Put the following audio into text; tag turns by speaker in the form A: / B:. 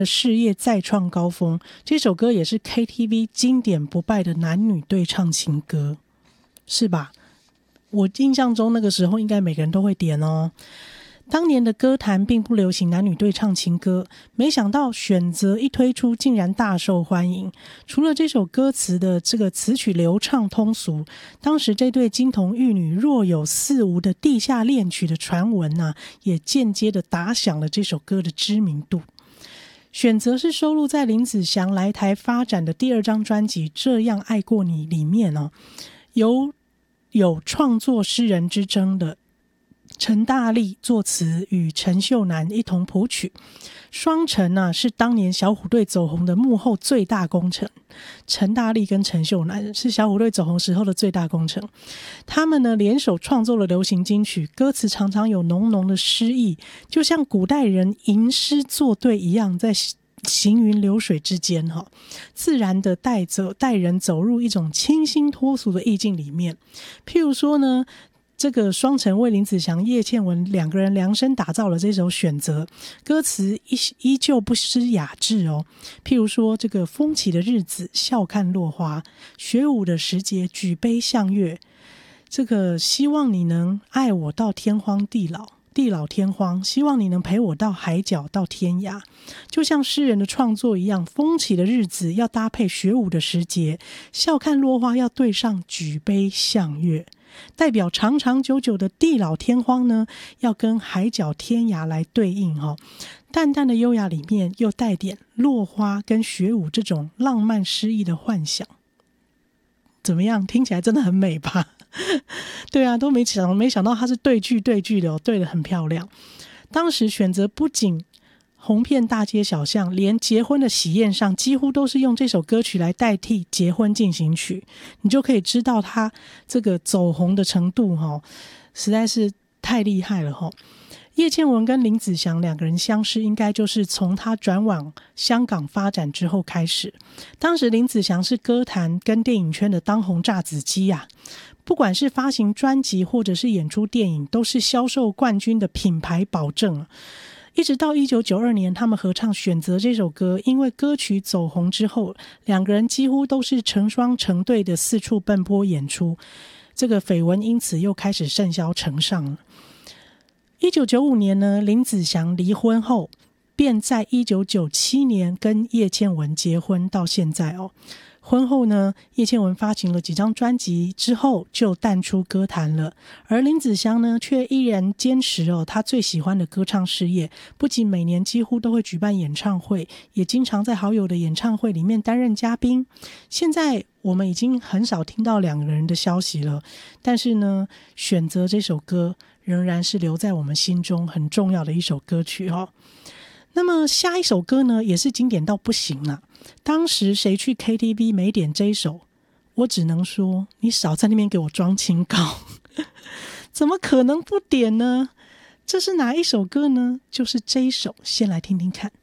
A: 事业再创高峰。这首歌也是 KTV 经典不败的男女对唱情歌，是吧？我印象中那个时候应该每个人都会点哦。当年的歌坛并不流行男女对唱情歌，没想到选择一推出竟然大受欢迎。除了这首歌词的这个词曲流畅通俗，当时这对金童玉女若有似无的地下恋曲的传闻啊，也间接的打响了这首歌的知名度。选择是收录在林子祥来台发展的第2张专辑《这样爱过你》里面哦，有创作诗人之称的陈大力作词，与陈秀楠一同谱曲。双陈啊，是当年小虎队走红的幕后最大功臣。陈大力跟陈秀楠是小虎队走红时候的最大功臣。他们呢联手创作了流行金曲，歌词常常有浓浓的诗意，就像古代人吟诗作对一样，在行云流水之间自然的带人走入一种清新脱俗的意境里面。譬如说呢，这个双陈为林子祥、叶倩文2个人量身打造了这首《选择》，歌词依旧不失雅致哦。譬如说，这个风起的日子，笑看落花；学舞的时节，举杯向月。这个希望你能爱我到天荒地老，地老天荒，希望你能陪我到海角到天涯。就像诗人的创作一样，风起的日子要搭配学舞的时节，笑看落花要对上举杯向月。代表长长久久的地老天荒呢，要跟海角天涯来对应淡淡的优雅里面又带点落花跟学舞这种浪漫诗意的幻想。怎么样？听起来真的很美吧？对啊，都没想到它是对句的对得很漂亮。当时选择不仅红遍大街小巷，连结婚的喜宴上几乎都是用这首歌曲来代替结婚进行曲，你就可以知道他这个走红的程度实在是太厉害了叶倩文跟林子祥2个人相识，应该就是从他转往香港发展之后开始。当时林子祥是歌坛跟电影圈的当红炸子鸡啊，不管是发行专辑或者是演出电影，都是销售冠军的品牌保证一直到1992年他们合唱《选择》这首歌，因为歌曲走红之后，2个人几乎都是成双成对的四处奔波演出，这个绯闻因此又开始甚嚣尘上了。1995年呢，林子祥离婚后，便在1997年跟叶倩文结婚，到现在婚后呢，叶倩文发行了几张专辑之后就淡出歌坛了，而林子祥呢却依然坚持他最喜欢的歌唱事业，不仅每年几乎都会举办演唱会，也经常在好友的演唱会里面担任嘉宾。现在我们已经很少听到2个人的消息了，但是呢，选择这首歌仍然是留在我们心中很重要的一首歌曲那么下一首歌呢，也是经典到不行了。当时谁去 KTV 没点这一首，我只能说你少在那边给我装清高怎么可能不点呢？这是哪一首歌呢？就是这一首，先来听听看。